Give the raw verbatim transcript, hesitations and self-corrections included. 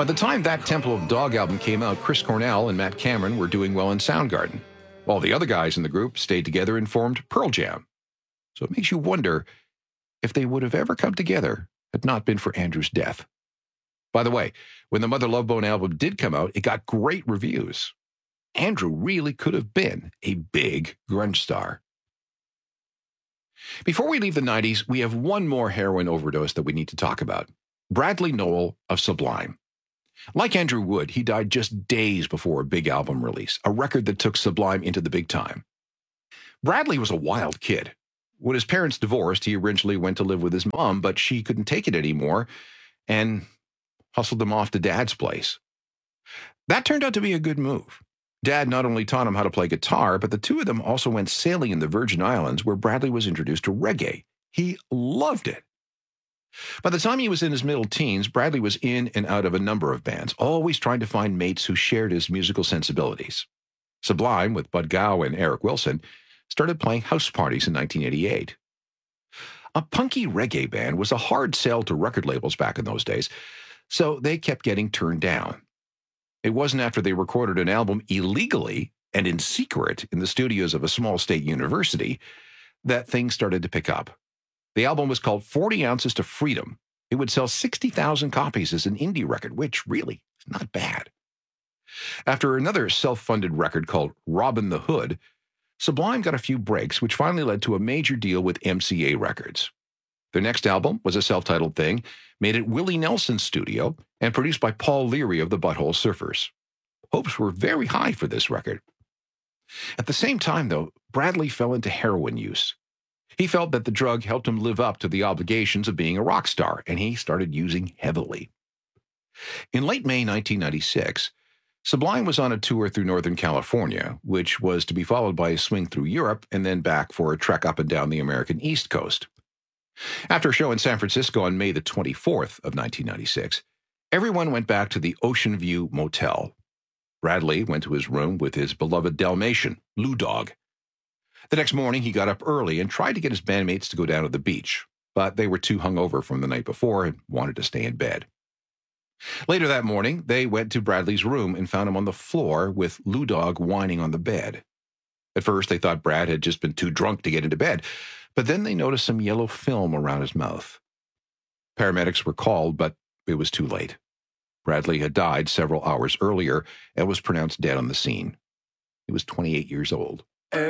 By the time that Temple of Dog album came out, Chris Cornell and Matt Cameron were doing well in Soundgarden, while the other guys in the group stayed together and formed Pearl Jam. So it makes you wonder if they would have ever come together had not been for Andrew's death. By the way, when the Mother Love Bone album did come out, it got great reviews. Andrew really could have been a big grunge star. Before we leave the nineties, we have one more heroin overdose that we need to talk about. Bradley Nowell of Sublime. Like Andrew Wood, he died just days before a big album release, a record that took Sublime into the big time. Bradley was a wild kid. When his parents divorced, he originally went to live with his mom, but she couldn't take it anymore and hustled him off to Dad's place. That turned out to be a good move. Dad not only taught him how to play guitar, but the two of them also went sailing in the Virgin Islands, where Bradley was introduced to reggae. He loved it. By the time he was in his middle teens, Bradley was in and out of a number of bands, always trying to find mates who shared his musical sensibilities. Sublime, with Bud Gow and Eric Wilson, started playing house parties in nineteen eighty-eight. A punky reggae band was a hard sell to record labels back in those days, so they kept getting turned down. It wasn't after they recorded an album illegally and in secret in the studios of a small state university that things started to pick up. The album was called forty ounces to Freedom. It would sell sixty thousand copies as an indie record, which really is not bad. After another self-funded record called Robin the Hood, Sublime got a few breaks, which finally led to a major deal with M C A Records. Their next album was a self-titled thing, made at Willie Nelson's studio, and produced by Paul Leary of the Butthole Surfers. Hopes were very high for this record. At the same time, though, Bradley fell into heroin use. He felt that the drug helped him live up to the obligations of being a rock star, and he started using heavily. In late May nineteen ninety-six, Sublime was on a tour through Northern California, which was to be followed by a swing through Europe and then back for a trek up and down the American East Coast. After a show in San Francisco on May the twenty-fourth of nineteen ninety-six, everyone went back to the Ocean View Motel. Bradley went to his room with his beloved Dalmatian, Lou Dog. The next morning, he got up early and tried to get his bandmates to go down to the beach, but they were too hungover from the night before and wanted to stay in bed. Later that morning, they went to Bradley's room and found him on the floor with Lou Dog whining on the bed. At first, they thought Brad had just been too drunk to get into bed, but then they noticed some yellow film around his mouth. Paramedics were called, but it was too late. Bradley had died several hours earlier and was pronounced dead on the scene. He was twenty-eight years old.